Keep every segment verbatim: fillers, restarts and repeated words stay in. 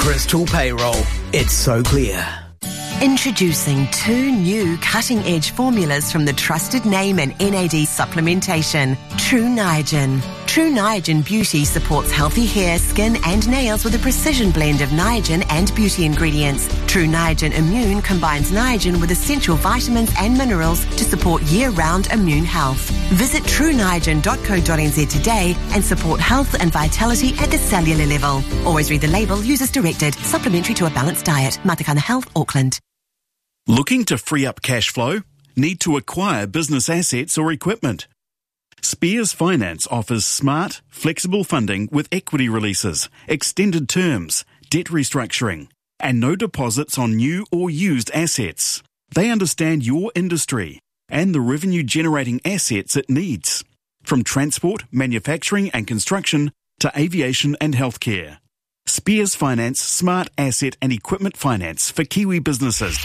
Crystal Payroll. It's so clear. Introducing two new cutting-edge formulas from the trusted name in N A D supplementation, True Niagen. True Niagen Beauty supports healthy hair, skin and nails with a precision blend of Niagen and beauty ingredients. True Niagen Immune combines Niagen with essential vitamins and minerals to support year-round immune health. Visit true niagen dot co dot n z today and support health and vitality at the cellular level. Always read the label, use as directed. Supplementary to a balanced diet. Matakana Health, Auckland. Looking to free up cash flow? Need to acquire business assets or equipment? Spears Finance offers smart, flexible funding with equity releases, extended terms, debt restructuring, and no deposits on new or used assets. They understand your industry and the revenue-generating assets it needs, from transport, manufacturing and construction to aviation and healthcare. Spears Finance Smart Asset and Equipment Finance for Kiwi businesses.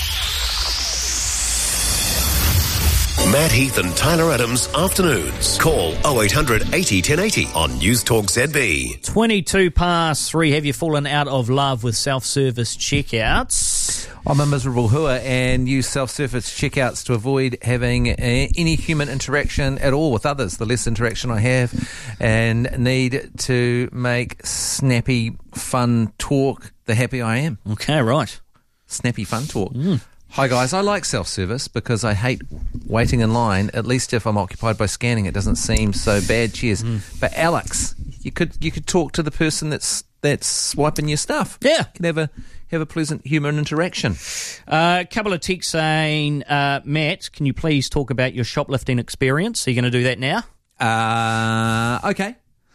Matt Heath and Tyler Adams Afternoons. Call oh eight hundred eighty ten eighty on News Talk Z B. twenty-two past three. Have you fallen out of love with self-service checkouts? I'm a miserable hooer and use self-service checkouts to avoid having uh, any human interaction at all with others. The less interaction I have and need to make snappy, fun talk, the happier I am. Okay, right. Snappy, fun talk. Mm. Hi guys, I like self-service because I hate waiting in line. At least if I'm occupied by scanning, it doesn't seem so bad. Cheers. Mm. But Alex, you could you could talk to the person that's that's swiping your stuff. Yeah, you can have a have a pleasant human interaction. A uh, couple of texts saying, uh, Matt, can you please talk about your shoplifting experience? Are you going to do that now? Uh, okay.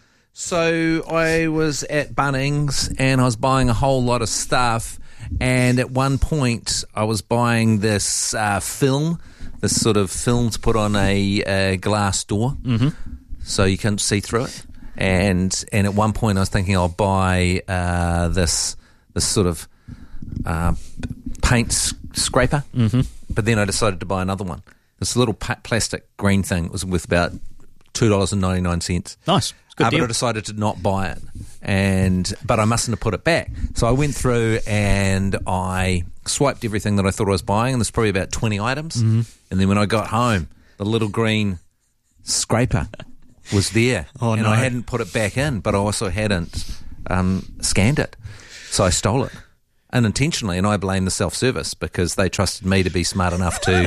So I was at Bunnings and I was buying a whole lot of stuff. And at one point, I was buying this uh, film, this sort of film to put on a, a glass door, mm-hmm. so you can't see through it. And and at one point, I was thinking I'll buy uh, this this sort of uh, paint s- scraper. Mm-hmm. But then I decided to buy another one. This little pa- plastic green thing was worth about two dollars and ninety nine cents. Nice. Good uh, deal. but I decided to not buy it, and but I mustn't have put it back. So I went through and I swiped everything that I thought I was buying, and there's probably about twenty items. Mm-hmm. And then when I got home, the little green scraper was there, oh, and no. I hadn't put it back in, but I also hadn't um, scanned it, so I stole it unintentionally, and I blame the self-service because they trusted me to be smart enough to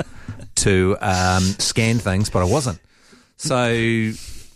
to um, scan things, but I wasn't. So.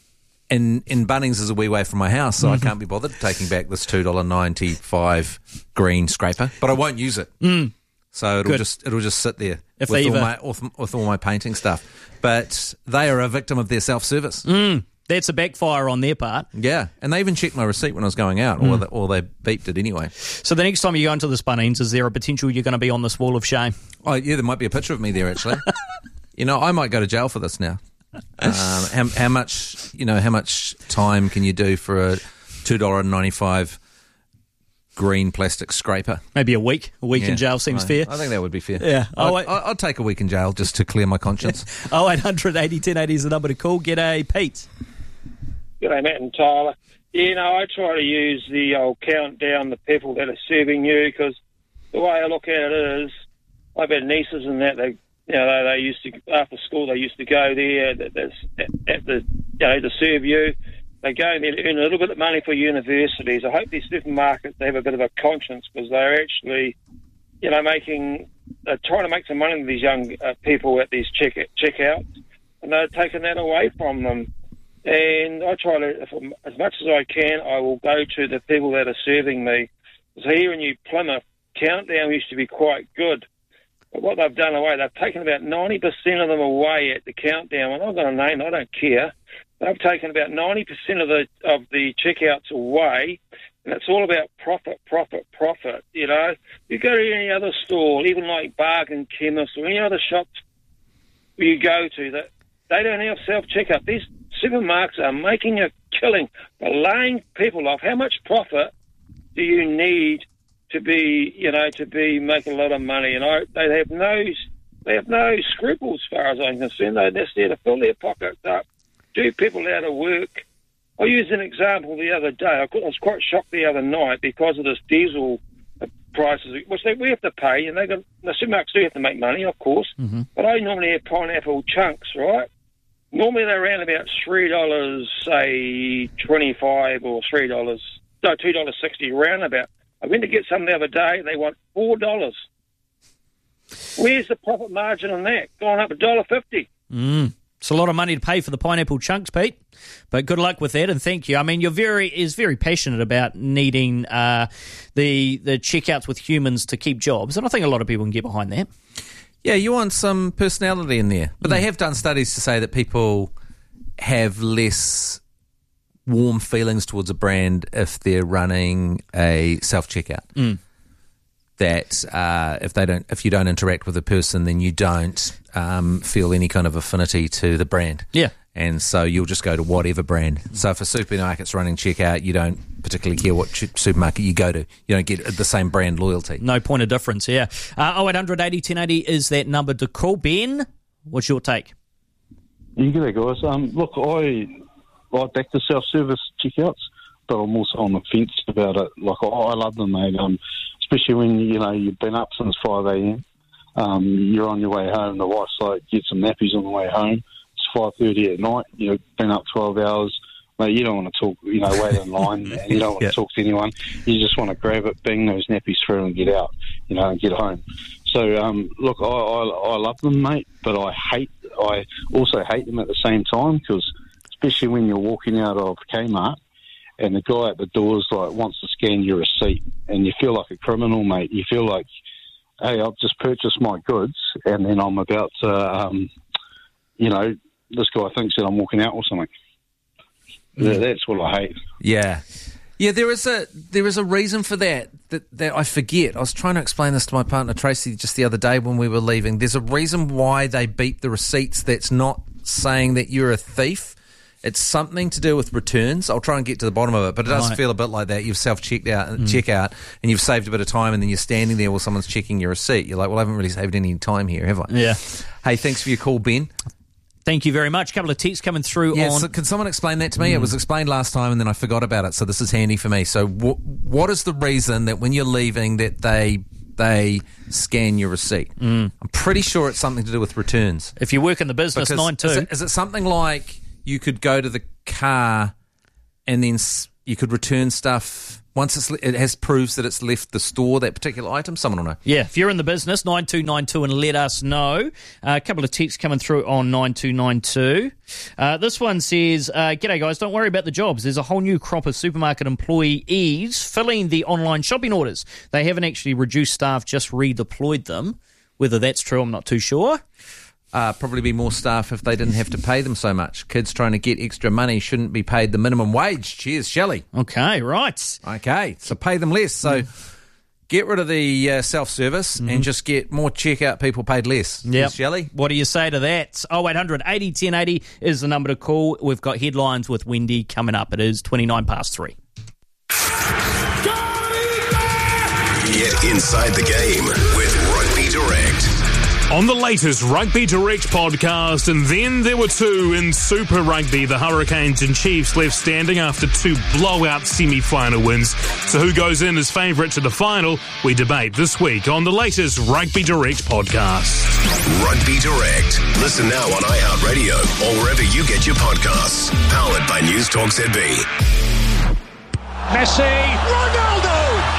In, in Bunnings is a wee way from my house, so mm-hmm. I can't be bothered taking back this two dollars ninety-five green scraper, but I won't use it. Mm. So it'll Good. just it'll just sit there if with, all ever... my, with, with all my painting stuff. But they are a victim of their self-service. Mm. That's a backfire on their part. Yeah, and they even checked my receipt when I was going out, mm. or, the, or they beeped it anyway. So the next time you go into this Bunnings, is there a potential you're going to be on this wall of shame? Oh, yeah, there might be a picture of me there, actually. You know, I might go to jail for this now. um, how, how much, you know, how much time can you do for a two dollars ninety-five green plastic scraper? Maybe a week. A week yeah, in jail seems I, fair. I think that would be fair. Yeah. I'd, oh, wait. I'd take a week in jail just to clear my conscience. oh eight hundred eighty ten eighty is the number to call. G'day, Pete. G'day, Matt and Tyler. You know, I try to use the old count down the people that are serving you, because the way I look at it is, I've had nieces and that, they You know, they, they used to, after school, they used to go there at, at the, you know, to serve you. They go there to earn a little bit of money for universities. I hope these supermarkets, they have a bit of a conscience, because they're actually, you know, making, they're trying to make some money with these young uh, people at these check checkouts, and they're taking that away from them. And I try to, if, as much as I can, I will go to the people that are serving me. So here in New Plymouth, Countdown used to be quite good. But what they've done away, they've taken about ninety percent of them away at the Countdown. And I've got a name, I don't care. They've taken about ninety percent of the of the checkouts away, and it's all about profit, profit, profit, you know. You go to any other store, even like Bargain Chemist or any other shops you go to, that they don't have self-checkout. These supermarkets are making a killing by laying people off. How much profit do you need to be, you know, to be making a lot of money? And I, they have no, they have no scruples, as far as I'm concerned. They're just there to fill their pockets up, do people out of work, I used an example the other day. I was quite shocked the other night because of this diesel prices, which they, we have to pay, and they got, the supermarkets do have to make money, of course, mm-hmm. but I normally have pineapple chunks, right? Normally they're around about three dollars, say twenty-five or three dollars, no, two dollars sixty, around about. I went to get some the other day, and they want four dollars. Where's the profit margin on that? Gone up one dollar fifty. Mm. It's a lot of money to pay for the pineapple chunks, Pete. But good luck with that, and thank you. I mean, you're very is very passionate about needing uh, the the checkouts with humans to keep jobs, and I think a lot of people can get behind that. Yeah, you want some personality in there. But mm. they have done studies to say that people have less warm feelings towards a brand if they're running a self-checkout. Mm. That uh, if they don't, if you don't interact with a person, then you don't um, feel any kind of affinity to the brand. Yeah. And so you'll just go to whatever brand. So if a supermarket's running checkout, you don't particularly care what ch- supermarket you go to. You don't get the same brand loyalty. No point of difference, yeah. Uh, oh eight hundred eighty ten eighty is that number to call. Ben, what's your take? Yeah, g'day, guys. Um, look, I, I back the self-service checkouts, but I'm also on the fence about it. Like, I, I love them, mate. Um, especially when, you know, you've been up since five a.m. Um, you're on your way home. The wife's like, get some nappies on the way home. It's five thirty at night. You've been up twelve hours. Mate, you don't want to talk, you know, wait in line, and you don't want yeah. to talk to anyone. You just want to grab it, bang those nappies through and get out, you know, and get home. So, um, look, I, I, I love them, mate, but I hate, I also hate them at the same time, because especially when you're walking out of Kmart and the guy at the door's like wants to scan your receipt, and you feel like a criminal, mate. You feel like, hey, I've just purchased my goods, and then I'm about to, um, you know, this guy thinks that I'm walking out or something. Mm. That's what I hate. Yeah. Yeah, there is a there is a reason for that, that that I forget. I was trying to explain this to my partner Tracy just the other day when we were leaving. There's a reason why they beep the receipts that's not saying that you're a thief. It's something to do with returns. I'll try and get to the bottom of it, but it does right. feel a bit like that. You've self-checked out, mm. check out, and you've saved a bit of time, and then you're standing there while someone's checking your receipt. You're like, well, I haven't really saved any time here, have I? Yeah. Hey, thanks for your call, Ben. Thank you very much. A couple of texts coming through yeah, on... So can someone explain that to me? Mm. It was explained last time and then I forgot about it, so this is handy for me. So w- what is the reason that when you're leaving that they they scan your receipt? Mm. I'm pretty sure it's something to do with returns. If you work in the business, because nine two. Is it, is it something like you could go to the car and then s- you could return stuff... Once it's, it has proves that it's left the store, that particular item, someone will know. Yeah, if you're in the business, nine two nine two and let us know. Uh, a couple of texts coming through on nine two nine two. Uh, this one says, uh, g'day guys, don't worry about the jobs. There's a whole new crop of supermarket employees filling the online shopping orders. They haven't actually reduced staff, just redeployed them. Whether that's true, I'm not too sure. Uh, probably be more staff if they didn't have to pay them so much. Kids trying to get extra money shouldn't be paid the minimum wage. Cheers, Shelley. Okay, right. Okay, so pay them less. So mm. get rid of the uh, self-service mm. and just get more checkout people paid less. Yep. Cheers, Shelley. What do you say to that? oh eight hundred eighty ten eighty is the number to call. We've got headlines with Wendy coming up. It is twenty-nine past three. Get inside the game with Rugby Direct. On the latest Rugby Direct podcast, and then there were two in Super Rugby. The Hurricanes and Chiefs left standing after two blowout semi-final wins. So who goes in as favourite to the final? We debate this week on the latest Rugby Direct podcast. Rugby Direct. Listen now on iHeartRadio or wherever you get your podcasts. Powered by News Talk Z B. Messi. Ronaldo.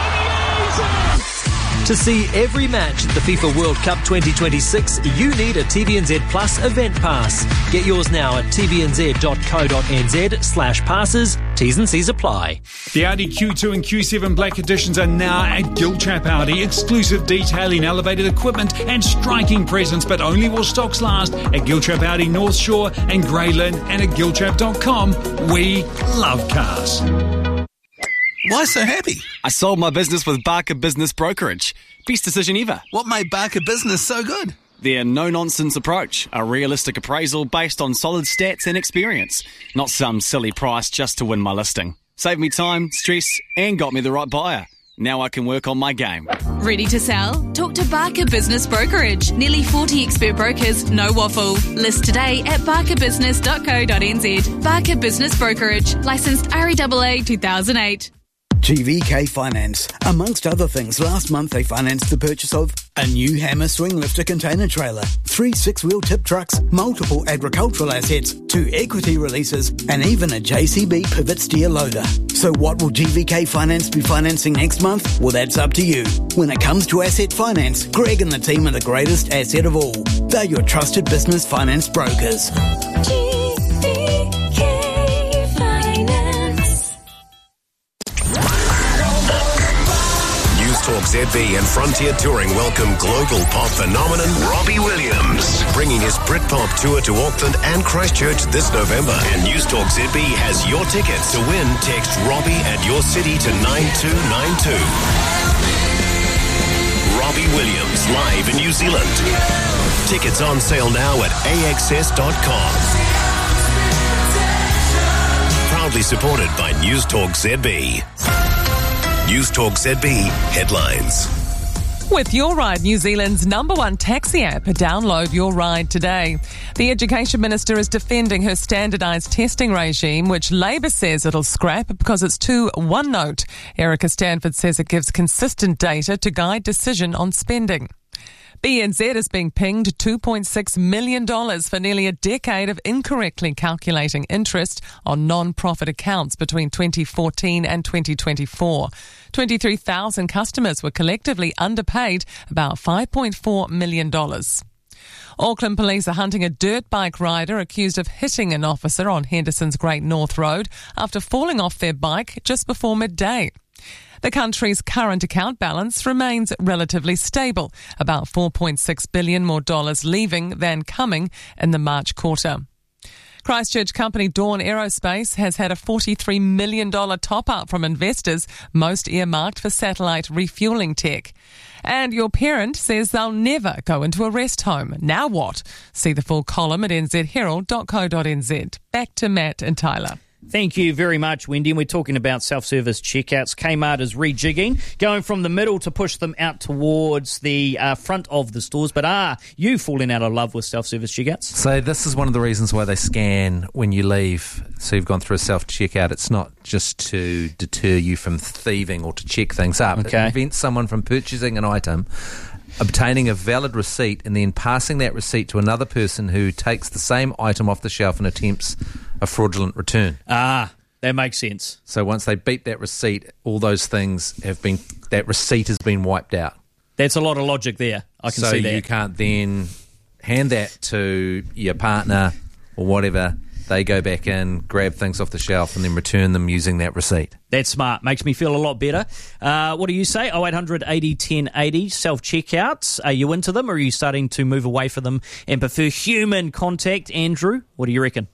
To see every match at the FIFA World Cup twenty twenty-six, you need a T V N Z Plus event pass. Get yours now at tvnz.co.nz slash passes. T's and C's apply. The Audi Q two and Q seven Black Editions are now at Giltrap Audi. Exclusive detailing, elevated equipment and striking presence, but only while stocks last at Giltrap Audi North Shore and Greylin and at giltrap dot com. We love cars. Why so happy? I sold my business with Barker Business Brokerage. Best decision ever. What made Barker Business so good? Their no-nonsense approach. A realistic appraisal based on solid stats and experience. Not some silly price just to win my listing. Saved me time, stress, and got me the right buyer. Now I can work on my game. Ready to sell? Talk to Barker Business Brokerage. Nearly forty expert brokers, no waffle. List today at barker business dot co dot n z. Barker Business Brokerage. Licensed R E A A two thousand eight. G V K Finance. Amongst other things, last month they financed the purchase of a new Hammer swing lifter container trailer, three six-wheel tip trucks, multiple agricultural assets, two equity releases, and even a J C B pivot steer loader. So what will G V K Finance be financing next month? Well, that's up to you. When it comes to asset finance, Greg and the team are the greatest asset of all. They're your trusted business finance brokers. G V K Finance. Talk Z B and Frontier Touring welcome global pop phenomenon Robbie Williams, bringing his Britpop tour to Auckland and Christchurch this November. And News Talk Z B has your tickets. To win, text Robbie at your city to nine two nine two. Robbie Williams live in New Zealand. Tickets on sale now at a x s dot com. Proudly supported by News Talk Z B. News Talk Z B headlines. With Your Ride, New Zealand's number one taxi app, download Your Ride today. The Education Minister is defending her standardised testing regime, which Labor says it'll scrap because it's too one-note. Erica Stanford says it gives consistent data to guide decision on spending. B N Z is being pinged two point six million dollars for nearly a decade of incorrectly calculating interest on non-profit accounts between twenty fourteen and twenty twenty-four. twenty-three thousand customers were collectively underpaid about five point four million dollars. Auckland police are hunting a dirt bike rider accused of hitting an officer on Henderson's Great North Road after falling off their bike just before midday. The country's current account balance remains relatively stable, about four point six billion dollars more dollars leaving than coming in the March quarter. Christchurch company Dawn Aerospace has had a forty-three million dollars top-up from investors, most earmarked for satellite refuelling tech. And your parent says they'll never go into a rest home. Now what? See the full column at n z herald dot co dot n z. Back to Matt and Tyler. Thank you very much, Wendy. And we're talking about self-service checkouts. Kmart is rejigging, going from the middle to push them out towards the uh, front of the stores. But are you falling out of love with self-service checkouts? So this is one of the reasons why they scan when you leave. So you've gone through a self-checkout. It's not just to deter you from thieving or to check things up. Okay. It prevents someone from purchasing an item, obtaining a valid receipt, and then passing that receipt to another person who takes the same item off the shelf and attempts a fraudulent return. Ah, that makes sense. So once they beat that receipt, all those things have been, that receipt has been wiped out. That's a lot of logic there. I can so see that. So you can't then hand that to your partner or whatever. They go back in, grab things off the shelf, and then return them using that receipt. That's smart. Makes me feel a lot better. Uh, what do you say? oh eight hundred eighty ten eighty, self-checkouts. Are you into them, or are you starting to move away from them and prefer human contact? Andrew, what do you reckon?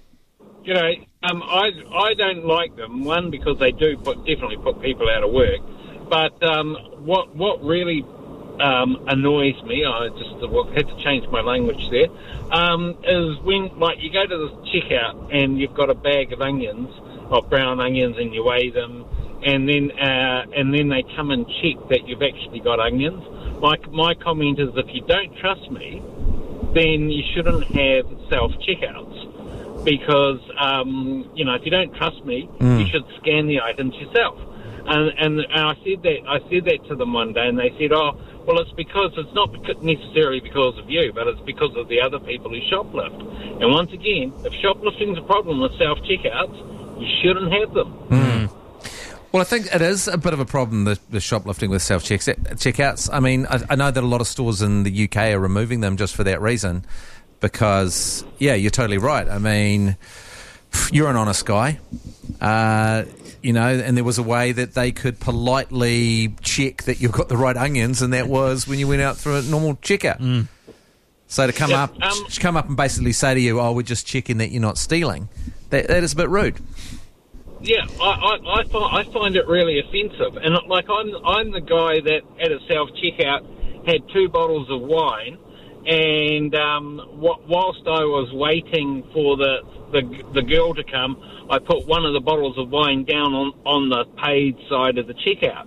You know, um, I I don't like them. One, because they do put definitely put people out of work. But um, what what really um, annoys me, I just well, had to change my language there, um, is when like you go to the checkout and you've got a bag of onions, or brown onions, and you weigh them, and then uh, and then they come and check that you've actually got onions. My my comment is, if you don't trust me, then you shouldn't have self checkouts. Because, um, you know, if you don't trust me, mm. you should scan the items yourself. And, and and I said that I said that to them one day, and they said, oh, well, it's because it's not necessarily because of you, but it's because of the other people who shoplift. And once again, if shoplifting's a problem with self-checkouts, you shouldn't have them. Mm. Well, I think it is a bit of a problem, the, the shoplifting with self-checkouts. I mean, I, I know that a lot of stores in the U K are removing them just for that reason. Because, yeah, you're totally right. I mean, you're an honest guy, uh, you know, and there was a way that they could politely check that you've got the right onions, and that was when you went out through a normal checkout. Mm. So to come yeah, up um, to come up and basically say to you, oh, we're just checking that you're not stealing, that, that is a bit rude. Yeah, I, I, I, find, I find it really offensive. And, like, I'm, I'm the guy that at a self-checkout had two bottles of wine. And um, whilst I was waiting for the, the the girl to come, I put one of the bottles of wine down on, on the paid side of the checkout.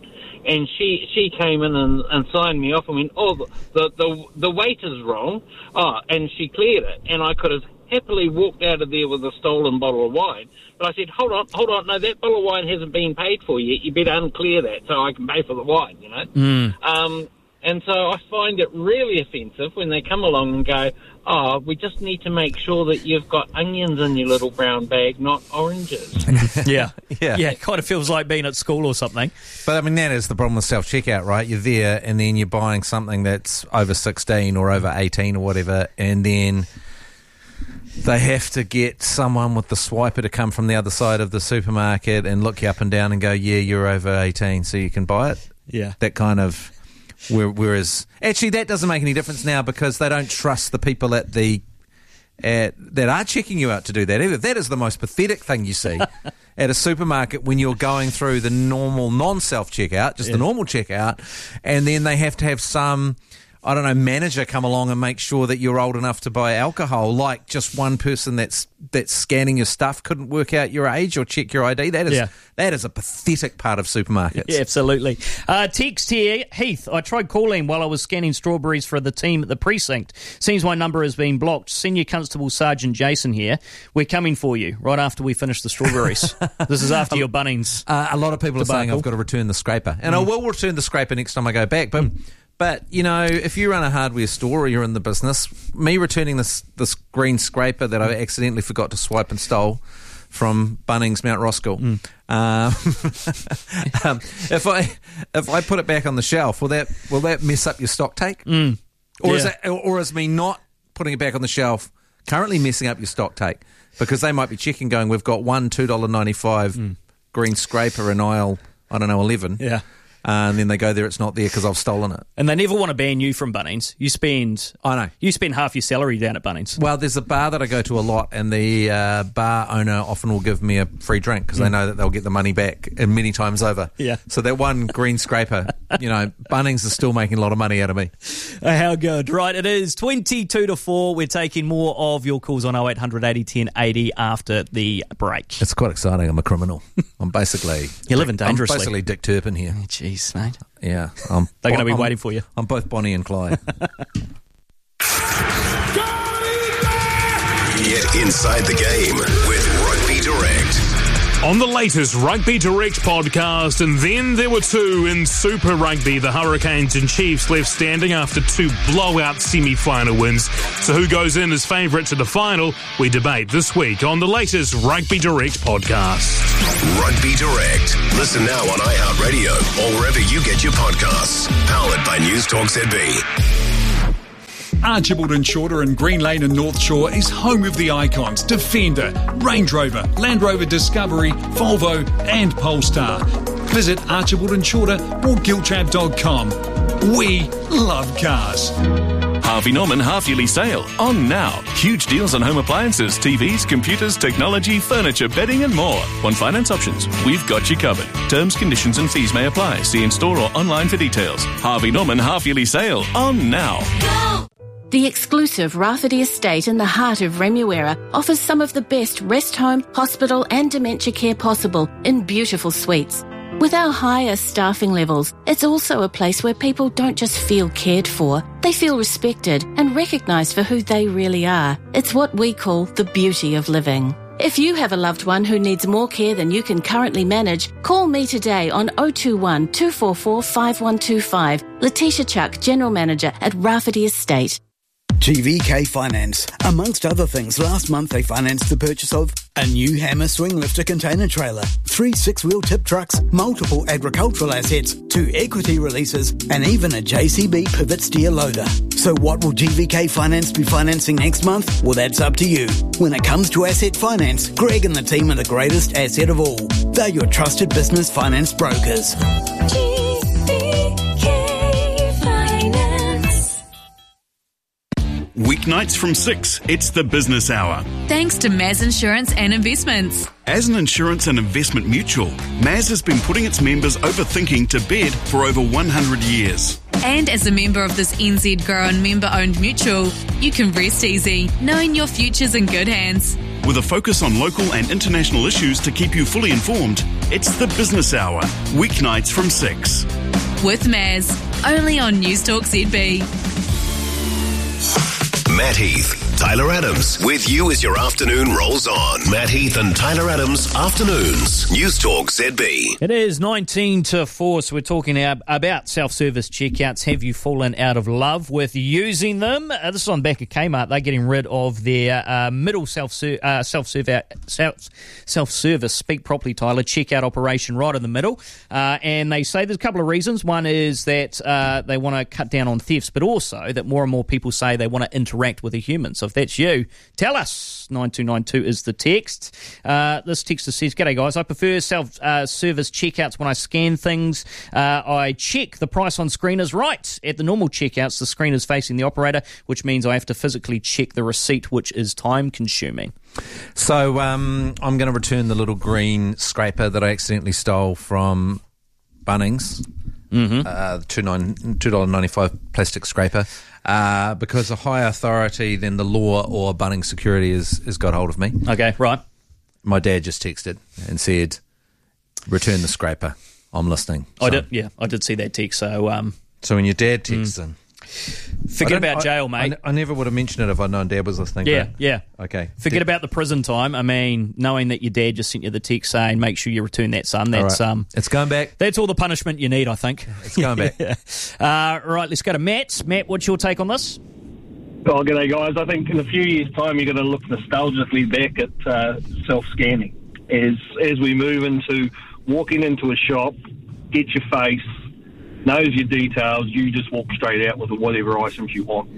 and she she came in and, and signed me off and went, oh, the, the, the weight is wrong. Oh, and she cleared it. And I could have happily walked out of there with a stolen bottle of wine. But I said, hold on, hold on, no, that bottle of wine hasn't been paid for yet. You better unclear that so I can pay for the wine, you know. Mm. Um, and so I find it really offensive when they come along and go, oh, we just need to make sure that you've got onions in your little brown bag, not oranges. yeah, Yeah. yeah. It kind of feels like being at school or something. But I mean, that is the problem with self-checkout, right? You're there and then you're buying something that's over sixteen or over eighteen or whatever, and then they have to get someone with the swiper to come from the other side of the supermarket and look you up and down and go, yeah, you're over eighteen, so you can buy it. Yeah. That kind of... Whereas, actually, that doesn't make any difference now because they don't trust the people at the at, that are checking you out to do that either. That is the most pathetic thing you see at a supermarket when you're going through the normal non-self checkout, just Yeah. the normal checkout, and then they have to have some, I don't know, manager come along and make sure that you're old enough to buy alcohol. Like just one person that's that's scanning your stuff couldn't work out your age or check your I D. That is Yeah. that is a pathetic part of supermarkets. Yeah, absolutely. Uh, text here, Heath, I tried calling while I was scanning strawberries for the team at the precinct. Seems my number has been blocked. Senior Constable Sergeant Jason here. We're coming for you right after we finish the strawberries. This is after your Bunnings. Uh, a lot of people are saying debacle. I've got to return the scraper. And I Mm. will return the scraper next time I go back. But, but you know, if you run a hardware store or you're in the business, me returning this, this green scraper that I accidentally forgot to swipe and stole from Bunnings Mount Roskill, Mm. um, um, if I if I put it back on the shelf, will that will that mess up your stock take? Mm. Or, is Yeah. that, or is me not putting it back on the shelf currently messing up your stock take? Because they might be checking going, we've got one two dollars ninety-five green scraper in aisle, I don't know, eleven. Yeah. Uh, and then they go there, it's not there because I've stolen it. And they never want to ban you from Bunnings. You spend, I know. You spend half your salary down at Bunnings. Well, there's a bar that I go to a lot, and the uh, bar owner often will give me a free drink because they Mm. know that they'll get the money back and many times over. Yeah. So that one green scraper, you know, Bunnings is still making a lot of money out of me. Uh, How good. Right, it is twenty-two to four. We're taking more of your calls on oh eight hundred eighty ten eighty after the break. It's quite exciting. I'm a criminal. I'm basically... You're living dangerously. I'm basically Dick Turpin here. Jeez, mate. Yeah. I'm, They're going to be I'm- waiting for you. I'm both Bonnie and Clyde. Get inside the game with Rugby Direct. On the latest Rugby Direct podcast, and then there were two in Super Rugby. The Hurricanes and Chiefs left standing after two blowout semi-final wins. So who goes in as favourite to the final? We debate this week on the latest Rugby Direct podcast. Rugby Direct. Listen now on iHeartRadio or wherever you get your podcasts. Powered by News Talk Z B. Archibald and Shorter in Green Lane and North Shore is home of the icons Defender, Range Rover, Land Rover Discovery, Volvo and Polestar. Visit Archibald and Shorter or giltrap dot com. We love cars. Harvey Norman half-yearly sale on now. Huge deals on home appliances, T Vs, computers, technology, furniture, bedding and more. On finance options, we've got you covered. Terms, conditions and fees may apply. See in-store or online for details. Harvey Norman half-yearly sale on now. The exclusive Rafferty Estate in the heart of Remuera offers some of the best rest home, hospital and dementia care possible in beautiful suites. With our higher staffing levels, it's also a place where people don't just feel cared for, they feel respected and recognised for who they really are. It's what we call the beauty of living. If you have a loved one who needs more care than you can currently manage, call me today on oh two one, two four four, five one two five. Letitia Chuck, General Manager at Rafferty Estate. G V K Finance. Amongst other things, last month they financed the purchase of a new Hammer swing lifter container trailer, three six-wheel tip trucks, multiple agricultural assets, two equity releases, and even a J C B pivot steer loader. So what will G V K Finance be financing next month? Well, that's up to you. When it comes to asset finance, Greg and the team are the greatest asset of all. They're your trusted business finance brokers. G V K Finance. Weeknights from six, it's the Business Hour. Thanks to Maz Insurance and Investments. As an insurance and investment mutual, Maz has been putting its members overthinking to bed for over one hundred years. And as a member of this N Z grown member-owned mutual, you can rest easy, knowing your future's in good hands. With a focus on local and international issues to keep you fully informed, It's the Business Hour, weeknights from six. With Maz, only on News Talk Z B. Matt Heath, Tyler Adams, with you as your afternoon rolls on. Matt Heath and Tyler Adams, afternoons. News Talk Z B. It is nineteen to four, so we're talking ab- about self-service checkouts. Have you fallen out of love with using them? Uh, this is on the back of Kmart. They're getting rid of their uh, middle self-ser- uh, self-serve- self- self-service, speak properly, Tyler, checkout operation right in the middle. Uh, and they say there's a couple of reasons. One is that uh, they want to cut down on thefts, but also that more and more people say they want to interact with a human. So if that's you, tell us. nine two nine two is the text. Uh, this texter says, "G'day guys, I prefer self-service uh, checkouts when I scan things. Uh, I check the price on screen is right. At the normal checkouts, the screen is facing the operator, which means I have to physically check the receipt, which is time-consuming." So um, I'm going to return the little green scraper that I accidentally stole from Bunnings. Mm-hmm. Uh, the two dollars ninety-five plastic scraper. Uh, because a higher authority than the law or Bunnings Security has, has got hold of me. Okay, right. My dad just texted and said, return the scraper. I'm listening. I So- did, yeah, I did see that text. So, um, So when your dad texts Mm. him... Forget I don't- about I- jail, mate. I, I never would have mentioned it if I'd known Dad was listening. Yeah, but- yeah. Okay. Forget Dad- about the prison time. I mean, knowing that your dad just sent you the text saying, make sure you return that, son. That's All right. um, It's going back. That's all the punishment you need, I think. It's going back. Yeah. Uh, right, let's go to Matt. Matt, what's your take on this? Oh, g'day, guys. I think in a few years' time, you're going to look nostalgically back at uh, self-scanning as as we move into walking into a shop, get your face, knows your details, you just walk straight out with whatever items you want.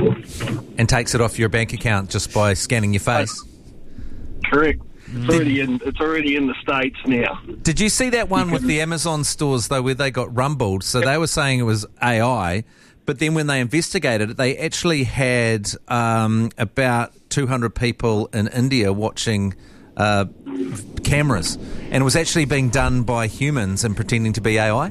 And takes it off your bank account just by scanning your face. Correct. It's already in. It's already in the States now. Did you see that one with the Amazon stores, though, where they got rumbled? So they were saying it was A I, but then when they investigated it, they actually had um, about two hundred people in India watching uh, cameras, and it was actually being done by humans and pretending to be A I.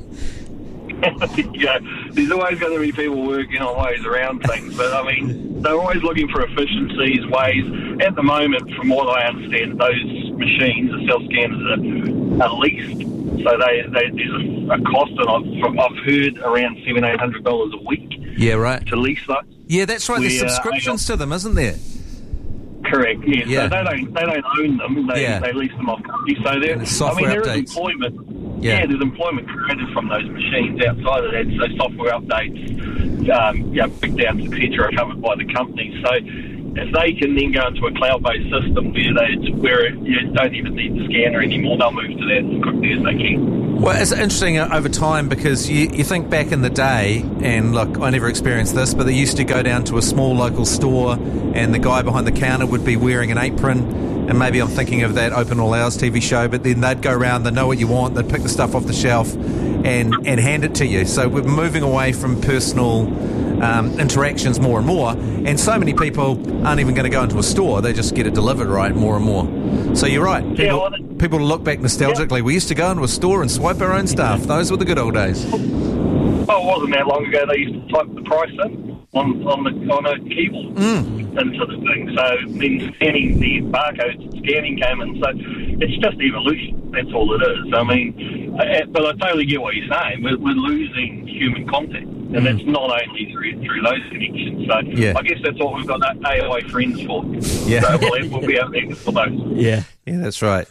Yeah, there's always going to be people working on ways around things, but I mean, they're always looking for efficiencies, ways. At the moment, from what I understand, those machines, the self-scanners, are, are leased. So they, they, there's a, a cost, and I've, I've heard around seven, eight hundred dollars a week. Yeah, right. To lease those. Yeah, that's right. There's Where, subscriptions to them, isn't there? Correct. Yeah. Yeah. So they don't they don't own them. They Yeah. they lease them off companies. So there. And it's I mean, software there is updates. employment. Yeah. Yeah. There's employment created from those machines outside of that. So software updates, um, yeah, breakdowns, et cetera, are covered by the company. So if they can then go into a cloud-based system where they where you don't even need the scanner anymore, they'll move to that as quickly as they can. Well, it's interesting uh, over time because you, you think back in the day, and look, I never experienced this, but they used to go down to a small local store and the guy behind the counter would be wearing an apron, and maybe I'm thinking of that Open All Hours T V show, but then they'd go around, they know what you want, they'd pick the stuff off the shelf and, and hand it to you. So we're moving away from personal um, interactions more and more, and so many people aren't even going to go into a store, they just get it delivered, right, more and more. So you're right. People, Yeah, well, people look back nostalgically. We used to go into a store and swipe our own stuff. Those were the good old days. Well, it wasn't that long ago. They used to type the price in on on the on a keyboard into the thing. So then scanning the barcodes, scanning came in. So it's just evolution. That's all it is. I mean, uh, but I totally get what you're saying. We're, we're losing human contact, and that's not only through through those connections. So Yeah. I guess that's what we've got A I friends for. Yeah. So we'll, we'll be out there for those. Yeah. Yeah, that's right.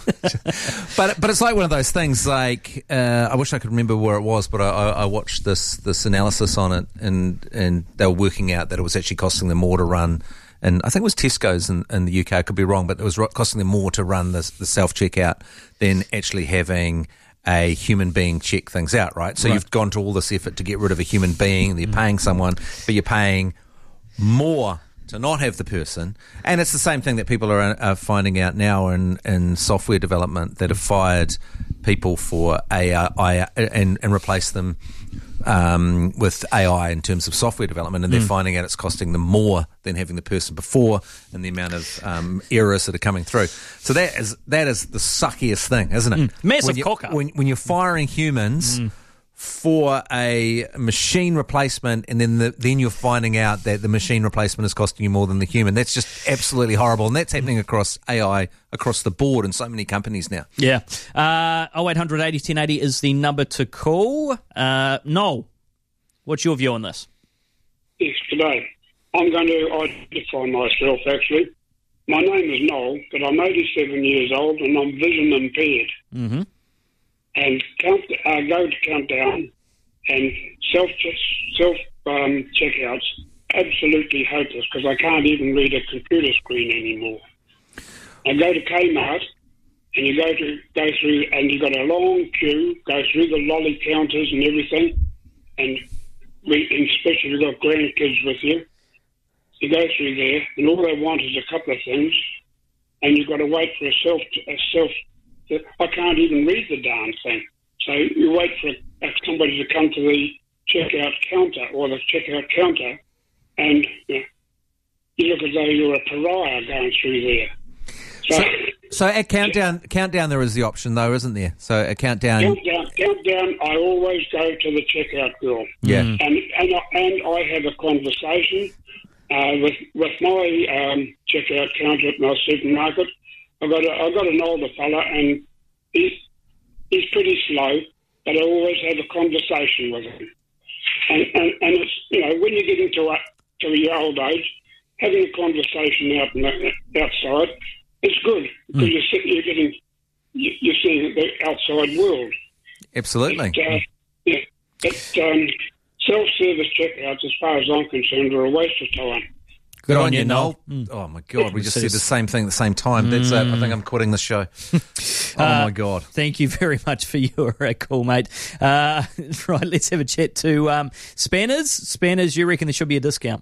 but but it's like one of those things. Like uh, I wish I could remember where it was, but I, I, I watched this this analysis on it, and and they were working out that it was actually costing them more to run. And I think it was Tesco's in, in the U K. I could be wrong, but it was ro- costing them more to run this, the self checkout than actually having a human being check things out. Right. So Right. you've gone to all this effort to get rid of a human being. And you're paying someone, but you're paying more to not have the person. And it's the same thing that people are, are finding out now in, in software development, that have fired people for A I and, and replaced them um, with A I in terms of software development, and they're Mm. finding out it's costing them more than having the person before, and the amount of um, errors that are coming through. So that is that is the suckiest thing, isn't it? Mm. Massive when you, cock-up. When, when you're firing humans for a machine replacement, and then the, then you're finding out that the machine replacement is costing you more than the human. That's just absolutely horrible, and that's happening across A I across the board in so many companies now. Yeah. Uh, oh eight hundred eighty ten eighty is the number to call. Uh, Noel, what's your view on this? Yes, today. I'm going to identify myself, actually. My name is Noel, but I'm eighty-seven years old and I'm vision impaired. Mm-hmm. And count, uh, go to Countdown and self self um, checkouts, absolutely hopeless because I can't even read a computer screen anymore. I go to Kmart and you go to go through and you've got a long queue, go through the lolly counters and everything, and we, and especially if you've got grandkids with you, you go through there and all they want is a couple of things, and you've got to wait for a self a self. I can't even read the darn thing. So you wait for somebody to come to the checkout counter or the checkout counter, and you, know, you look as though you're a pariah going through there. So, So, so at Countdown, Countdown there is the option though, isn't there? So at Countdown... countdown, countdown, I always go to the checkout girl. Yeah. And, and, I, and I have a conversation uh, with, with my um, checkout counter at my supermarket. I've got, a, I've got an older fella, and he's, he's pretty slow, but I always have a conversation with him. And, and, and it's, you know, when you're getting to, a, to your old age, having a conversation out in the, outside, it's good, because mm. you're, sitting, you're getting, you're seeing the outside world. Absolutely. But, uh, yeah, but um, self-service checkouts, as far as I'm concerned, are a waste of time. Good, Good on, on you, Noel. Mm. Oh, my God. We just said the same thing at the same time. That's it. I think I'm quitting the show. Oh, uh, my God. Thank you very much for your uh, call, mate. Uh, right, let's have a chat to um, Spanners. Spanners, you reckon there should be a discount?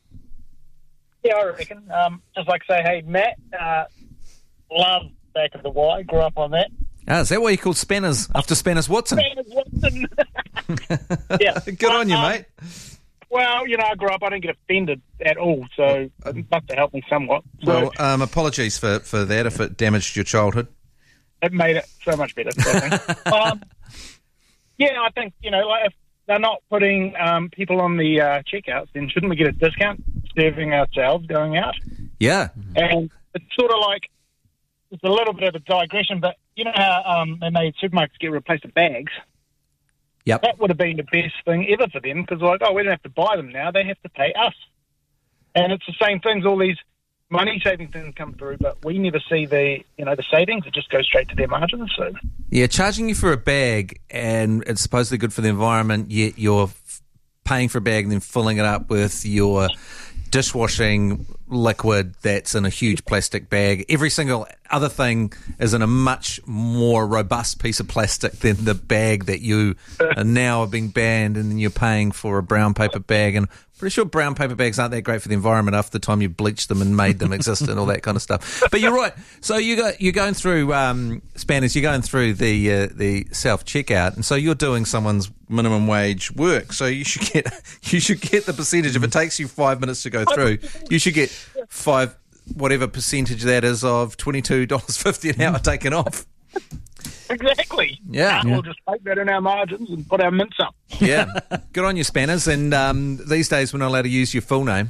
Yeah, I reckon. Um, just like say, hey, Matt, uh, love Back of the Y, grew up on that. Ah, is that why you called Spanners after Spanners Watson? Spanners Watson. Yeah. Good on you, um, mate. Well, you know, I grew up, I didn't get offended at all, so it must have helped me somewhat. So Well, um, apologies for, for that if it damaged your childhood. it made it so much better, I think. um, yeah, I think, you know, like if they're not putting um, people on the uh, checkouts, then shouldn't we get a discount serving ourselves going out? Yeah. And it's sort of like, it's a little bit of a digression, but you know how um, they made supermarkets get replaced with bags? Yep. That would have been the best thing ever for them, because like, oh, we don't have to buy them now, they have to pay us. And it's the same things, all these money-saving things come through, but we never see the, you know, the savings. It just goes straight to their margins. So Yeah, charging you for a bag, and it's supposedly good for the environment, yet you're f- paying for a bag and then filling it up with your dishwashing liquid that's in a huge plastic bag. Every single other thing is in a much more robust piece of plastic than the bag that you are now are being banned, and then you're paying for a brown paper bag. And I'm pretty sure brown paper bags aren't that great for the environment after the time you bleached them and made them exist and all that kind of stuff. But you're right. So you go, you're going through um, Spanners, you're going through the uh, the self checkout, and so you're doing someone's minimum wage work. So you should get you should get the percentage. If it takes you five minutes to go through, you should get five whatever percentage that is of twenty-two dollars fifty an hour taken off. exactly. Yeah. We'll just take that in our margins and put our mints up. Yeah. Good on you, Spanners. And um, these days we're not allowed to use your full name.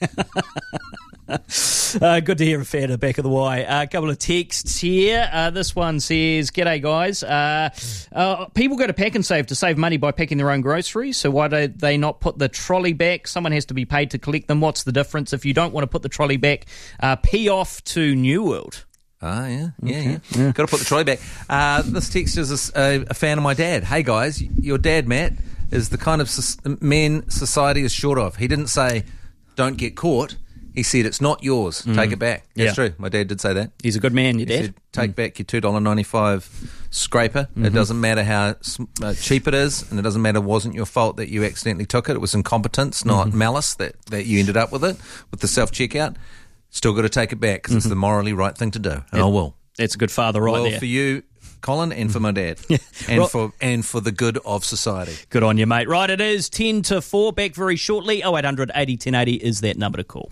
Uh, good to hear a fan of Back of the Y. Uh, a couple of texts here. Uh, this one says, G'day, guys. Uh, uh, people go to Pack and Save to save money by packing their own groceries, so why do they not put the trolley back? Someone has to be paid to collect them. What's the difference? If you don't want to put the trolley back, uh, pee off to New World. Ah, yeah, yeah, Okay. yeah. yeah. Got to put the trolley back. Uh, this text is a, a fan of my dad. Hey, guys, your dad, Matt, is the kind of so- man society is short of. He didn't say, don't get caught. He said, it's not yours. Mm. Take it back. That's Yeah. true. My dad did say that. He's a good man, your He dad. said, take back your two dollars ninety-five scraper. Mhm. It doesn't matter how sm- uh, cheap it is, and it doesn't matter it wasn't your fault that you accidentally took it. It was incompetence, not Mhm. malice that, that you ended up with it, with the self-checkout. Still got to take it back because it's the morally right thing to do. And Yeah. I will. That's a good father right well, there. for you, Colin, and for my dad. and Right. for and for the good of society. Good on you, mate. Right, it is ten to four. Back very shortly. oh eight hundred eighty ten eighty is that number to call.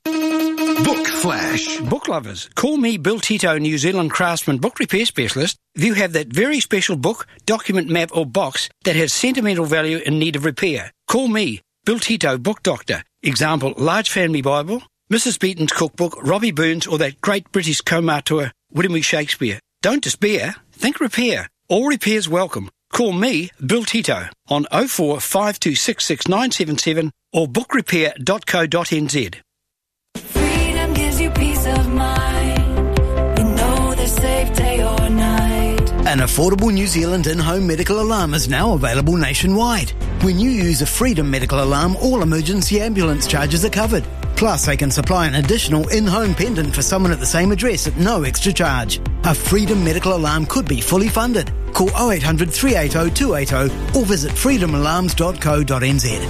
Book Flash. Book lovers, call me Bill Tito, New Zealand craftsman book repair specialist. if you have that very special book, document, map or box that has sentimental value in need of repair, call me, Bill Tito, Book Doctor. Example, Large Family Bible, Missus Beaton's Cookbook, Robbie Burns or that great British comauteur, William E. Shakespeare. Don't despair, think repair. All repairs welcome. Call me, Bill Tito, on oh four five two six six nine seven seven or book repair dot co dot n z. Freedom gives you peace of mind. You know they're safe day or night. An affordable New Zealand in-home medical alarm is now available nationwide. When you use a Freedom medical alarm, all emergency ambulance charges are covered. Plus, they can supply an additional in-home pendant for someone at the same address at no extra charge. A Freedom medical alarm could be fully funded. Call oh eight hundred, three eight oh, two eight oh or visit freedom alarms dot co dot n z.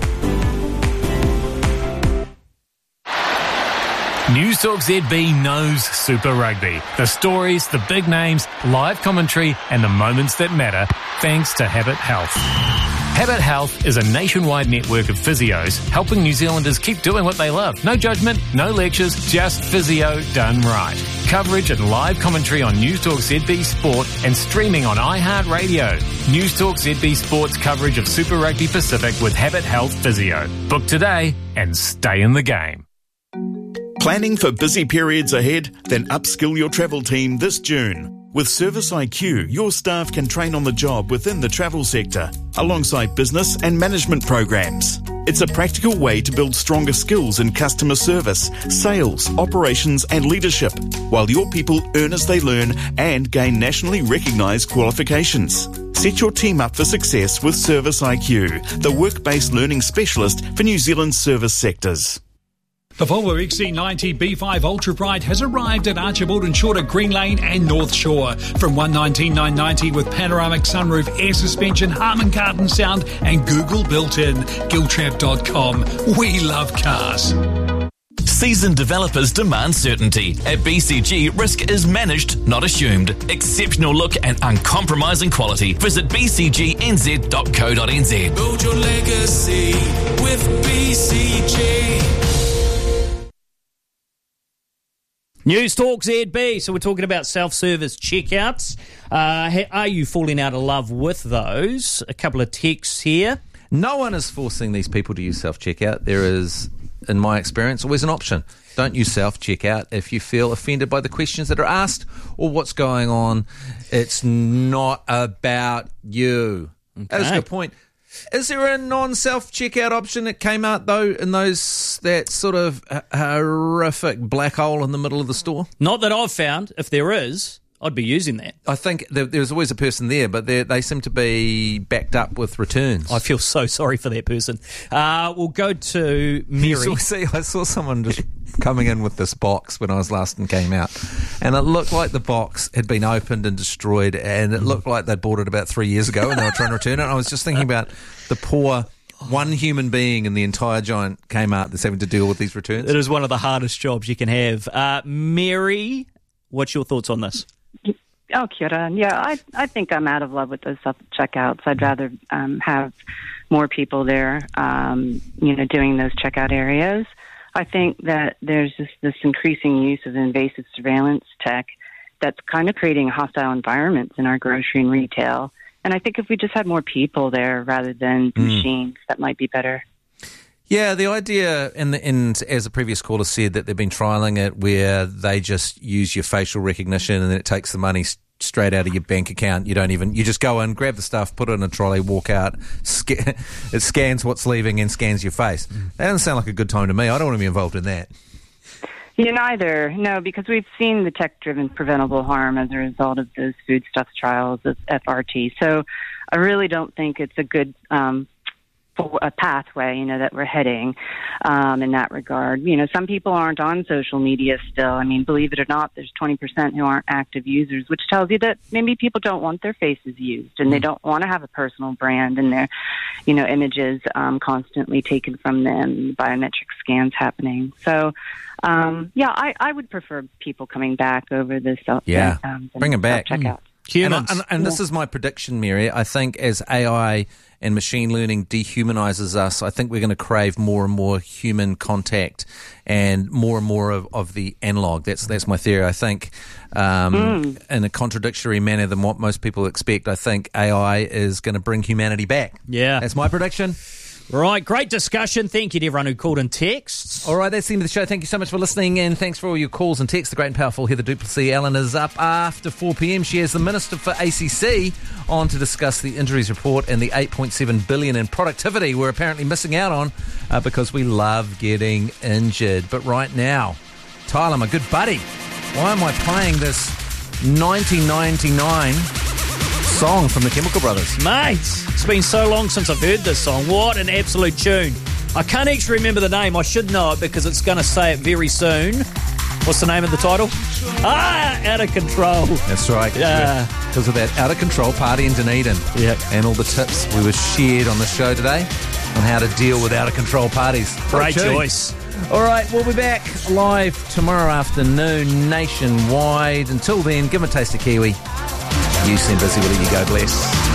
News Talk Z B knows Super Rugby. The stories, the big names, live commentary and the moments that matter, thanks to Habit Health. Habit Health is a nationwide network of physios helping New Zealanders keep doing what they love. No judgment, no lectures, just physio done right. Coverage and live commentary on News Talk Z B Sport and streaming on iHeartRadio. News Talk Z B Sport's coverage of Super Rugby Pacific with Habit Health Physio. Book today and stay in the game. Planning for busy periods ahead? Then upskill your travel team this June. With Service I Q, your staff can train on the job within the travel sector, alongside business and management programs. It's a practical way to build stronger skills in customer service, sales, operations and leadership, while your people earn as they learn and gain nationally recognised qualifications. Set your team up for success with Service I Q, the work-based learning specialist for New Zealand's service sectors. The Volvo X C ninety B five Ultra Bright has arrived at Archibald and Short at Green Lane and North Shore. From one hundred nineteen thousand nine hundred ninety with panoramic sunroof, air suspension, Harman Kardon sound and Google built-in. Giltrap dot com. We love cars. Seasoned developers demand certainty. At B C G, risk is managed, not assumed. Exceptional look and uncompromising quality. Visit b c g n z dot co dot n z. Build your legacy with B C G. News Talk Z B. So we're talking about self-service checkouts. Uh, are you falling out of love with those? A couple of texts here. No one is forcing these people to use self-checkout. There is, in my experience, always an option. Don't use self-checkout if you feel offended by the questions that are asked or what's going on. It's not about you. Okay. That is a good point. Is there a non-self-checkout option that came out, though, in those that sort of horrific black hole in the middle of the store? Not that I've found. If there is, I'd be using that. I think there, there's always a person there, but they seem to be backed up with returns. I feel so sorry for that person. Uh, we'll go to Mary. Saw, see, I saw someone just coming in with this box when I was last and came out, and it looked like the box had been opened and destroyed, and it looked like they'd bought it about three years ago and they were trying to return it. And I was just thinking about the poor one human being in the entire giant Kmart that's having to deal with these returns. It is one of the hardest jobs you can have. Uh, Mary, what's your thoughts on this? Oh, kia ora. Yeah, I I think I'm out of love with those self-checkouts. I'd rather um, have more people there, um, you know, doing those checkout areas. I think that there's just this increasing use of invasive surveillance tech that's kind of creating hostile environments in our grocery and retail. And I think if we just had more people there rather than Mm. machines, that might be better. Yeah, the idea, and, the, and as the previous caller said, that they've been trialling it where they just use your facial recognition and then it takes the money s- straight out of your bank account. You don't even, you just go in, grab the stuff, put it in a trolley, walk out, sca- it scans what's leaving and scans your face. That doesn't sound like a good time to me. I don't want to be involved in that. You neither, no, because we've seen the tech-driven preventable harm as a result of those foodstuffs trials of F R T. So I really don't think it's a good um, for a pathway, you know, that we're heading um, in that regard. You know, some people aren't on social media still. I mean, believe it or not, there's twenty percent who aren't active users, which tells you that maybe people don't want their faces used and they don't want to have a personal brand and their, you know, images um, constantly taken from them, biometric scans happening. So, um, yeah, I, I would prefer people coming back over the self Yeah, um, bring them back. self-checkout. Humans. And, I- and, and this is my prediction, Mary. I think as A I and machine learning dehumanizes us, I think we're going to crave more and more human contact and more and more of, of the analog. That's that's my theory. I think um, mm. in a contradictory manner than what most people expect, I think A I is going to bring humanity back. Yeah. That's my prediction. Right, great discussion. Thank you to everyone who called in texts. All right, that's the end of the show. Thank you so much for listening, and thanks for all your calls and texts. The great and powerful Heather Duplessis Allen is up after four p.m. She has the Minister for A C C on to discuss the injuries report and the eight point seven billion dollars in productivity we're apparently missing out on uh, because we love getting injured. But right now, Tyler, my good buddy, why am I playing this nineteen ninety-nine song from the Chemical Brothers? Mate, it's been so long since I've heard this song. What an absolute tune. I can't actually remember the name. I should know it because it's going to say it very soon. What's the name of the title? Ah, Out of Control. That's right. Yeah. Because of that Out of Control party in Dunedin. Yep. And all the tips we were shared on the show today on how to deal with out of control parties. Great choice. All right, we'll be back live tomorrow afternoon nationwide. Until then, give them a taste of Kiwi. You seem busy. Will you go bless?